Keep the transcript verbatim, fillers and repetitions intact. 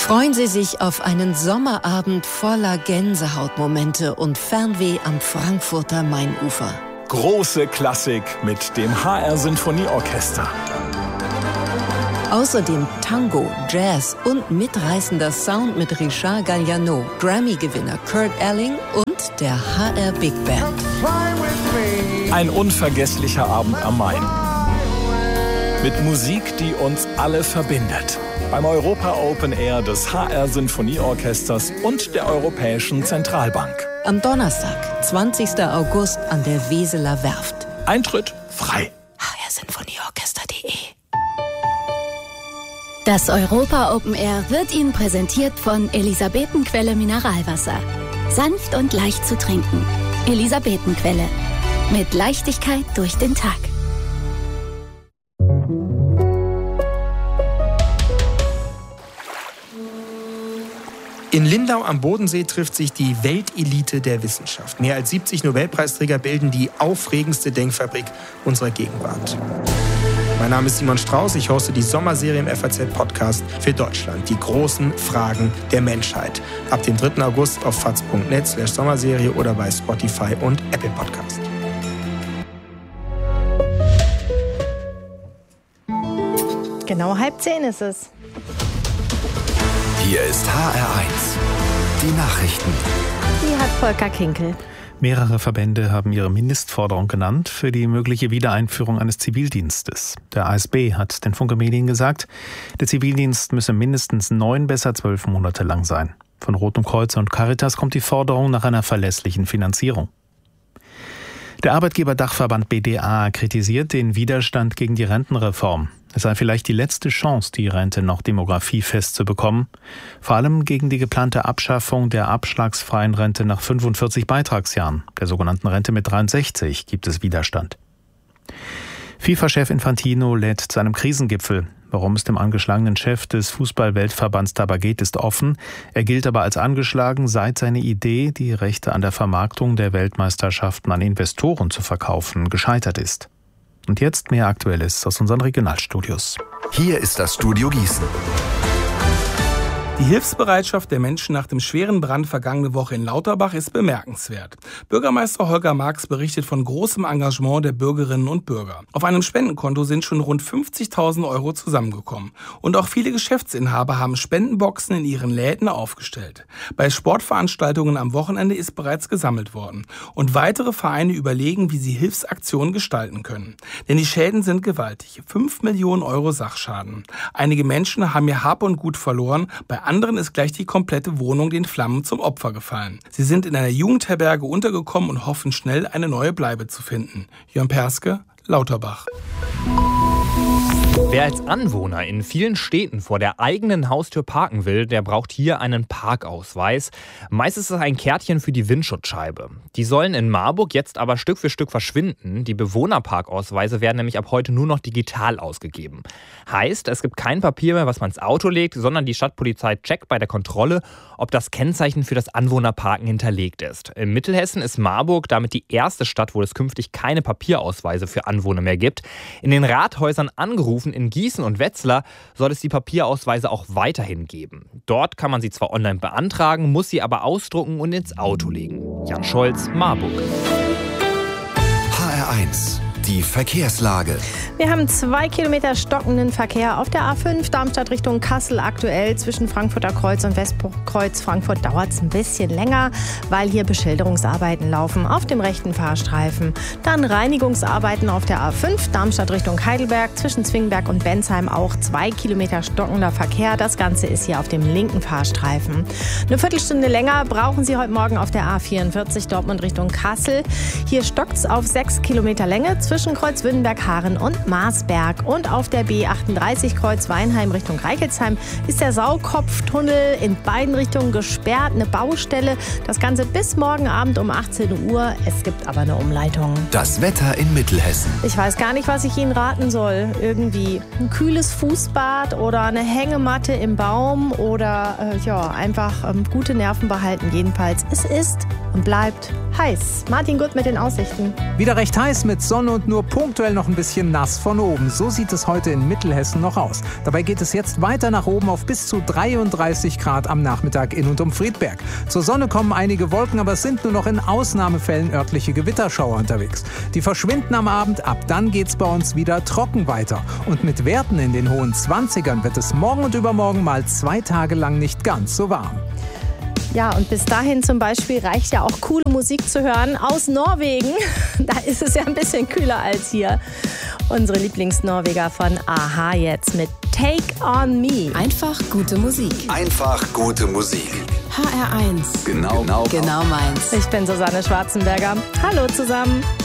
Freuen Sie sich auf einen Sommerabend voller Gänsehautmomente und Fernweh am Frankfurter Mainufer. Große Klassik mit dem H R Sinfonieorchester. Außerdem Tango, Jazz und mitreißender Sound mit Richard Galliano, Grammy-Gewinner Kurt Elling und der H R Big Band. Ein unvergesslicher Abend am Main. Mit Musik, die uns alle verbindet. Beim Europa Open Air des H R Sinfonieorchesters und der Europäischen Zentralbank. Am Donnerstag, zwanzigsten August an der Weseler Werft. Eintritt frei. h r sinfonieorchester punkt de Das Europa Open Air wird Ihnen präsentiert von Elisabetenquelle Mineralwasser. Sanft und leicht zu trinken. Elisabetenquelle. Mit Leichtigkeit durch den Tag. In Lindau am Bodensee trifft sich die Weltelite der Wissenschaft. Mehr als siebzig Nobelpreisträger bilden die aufregendste Denkfabrik unserer Gegenwart. Mein Name ist Simon Strauß, ich hoste die Sommerserie im F A Z-Podcast für Deutschland. Die großen Fragen der Menschheit. Ab dem dritten August auf faz punkt net slash Sommerserie oder bei Spotify und Apple Podcast. Genau halb zehn ist es. Hier ist H R eins, die Nachrichten. Die hat Volker Kinkel. Mehrere Verbände haben ihre Mindestforderung genannt für die mögliche Wiedereinführung eines Zivildienstes. Der A S B hat den Funke Medien gesagt, der Zivildienst müsse mindestens neun, besser zwölf Monate lang sein. Von Rotem Kreuz und Caritas kommt die Forderung nach einer verlässlichen Finanzierung. Der Arbeitgeberdachverband B D A kritisiert den Widerstand gegen die Rentenreform. Es sei vielleicht die letzte Chance, die Rente noch demografiefest zu bekommen. Vor allem gegen die geplante Abschaffung der abschlagsfreien Rente nach fünfundvierzig Beitragsjahren, der sogenannten Rente mit dreiundsechzig, gibt es Widerstand. FIFA-Chef Infantino lädt zu einem Krisengipfel. Warum es dem angeschlagenen Chef des Fußball-Weltverbands dabei geht, ist offen. Er gilt aber als angeschlagen, seit seine Idee, die Rechte an der Vermarktung der Weltmeisterschaften an Investoren zu verkaufen, gescheitert ist. Und jetzt mehr Aktuelles aus unseren Regionalstudios. Hier ist das Studio Gießen. Die Hilfsbereitschaft der Menschen nach dem schweren Brand vergangene Woche in Lauterbach ist bemerkenswert. Bürgermeister Holger Marx berichtet von großem Engagement der Bürgerinnen und Bürger. Auf einem Spendenkonto sind schon rund fünfzigtausend Euro zusammengekommen. Und auch viele Geschäftsinhaber haben Spendenboxen in ihren Läden aufgestellt. Bei Sportveranstaltungen am Wochenende ist bereits gesammelt worden. Und weitere Vereine überlegen, wie sie Hilfsaktionen gestalten können. Denn die Schäden sind gewaltig. fünf Millionen Euro Sachschaden. Einige Menschen haben ihr Hab und Gut verloren. Bei anderen ist gleich die komplette Wohnung den Flammen zum Opfer gefallen. Sie sind in einer Jugendherberge untergekommen und hoffen schnell eine neue Bleibe zu finden. Jörn Perske, Lauterbach. Wer als Anwohner in vielen Städten vor der eigenen Haustür parken will, der braucht hier einen Parkausweis. Meist ist es ein Kärtchen für die Windschutzscheibe. Die sollen in Marburg jetzt aber Stück für Stück verschwinden. Die Bewohnerparkausweise werden nämlich ab heute nur noch digital ausgegeben. Heißt, es gibt kein Papier mehr, was man ins Auto legt, sondern die Stadtpolizei checkt bei der Kontrolle, ob das Kennzeichen für das Anwohnerparken hinterlegt ist. In Mittelhessen ist Marburg damit die erste Stadt, wo es künftig keine Papierausweise für Anwohner mehr gibt. In den Rathäusern angerufen in Gießen und Wetzlar soll es die Papierausweise auch weiterhin geben. Dort kann man sie zwar online beantragen, muss sie aber ausdrucken und ins Auto legen. Jan Scholz, Marburg. H R eins, die Verkehrslage. Wir haben zwei Kilometer stockenden Verkehr auf der A fünf Darmstadt Richtung Kassel. Aktuell zwischen Frankfurter Kreuz und Westkreuz Frankfurt dauert es ein bisschen länger, weil hier Beschilderungsarbeiten laufen auf dem rechten Fahrstreifen. Dann Reinigungsarbeiten auf der A fünf Darmstadt Richtung Heidelberg zwischen Zwingberg und Bensheim, auch zwei Kilometer stockender Verkehr. Das Ganze ist hier auf dem linken Fahrstreifen. Eine Viertelstunde länger brauchen Sie heute Morgen auf der A vierundvierzig Dortmund Richtung Kassel. Hier stockt es auf sechs Kilometer Länge zwischen Kreuzwünnenberg, Haaren und Marsberg. Und auf der B achtunddreißig Kreuz Weinheim Richtung Reichelsheim ist der Saukopftunnel in beiden Richtungen gesperrt. Eine Baustelle. Das Ganze bis morgen Abend um achtzehn Uhr. Es gibt aber eine Umleitung. Das Wetter in Mittelhessen. Ich weiß gar nicht, was ich Ihnen raten soll. Irgendwie ein kühles Fußbad oder eine Hängematte im Baum oder äh, ja, einfach ähm, gute Nerven behalten. Jedenfalls, es ist und bleibt heiß. Martin Gutt mit den Aussichten. Wieder recht heiß mit Sonne und und nur punktuell noch ein bisschen nass von oben. So sieht es heute in Mittelhessen noch aus. Dabei geht es jetzt weiter nach oben auf bis zu dreiunddreißig Grad am Nachmittag in und um Friedberg. Zur Sonne kommen einige Wolken, aber es sind nur noch in Ausnahmefällen örtliche Gewitterschauer unterwegs. Die verschwinden am Abend, ab dann geht's bei uns wieder trocken weiter. Und mit Werten in den hohen zwanzigern wird es morgen und übermorgen mal zwei Tage lang nicht ganz so warm. Ja, und bis dahin zum Beispiel reicht ja auch coole Musik zu hören aus Norwegen. Da ist es ja ein bisschen kühler als hier. Unsere Lieblingsnorweger von a-ha jetzt mit Take on Me. Einfach gute Musik. Einfach gute Musik. H R eins. Genau, genau, genau meins. Ich bin Susanne Schwarzenberger. Hallo zusammen.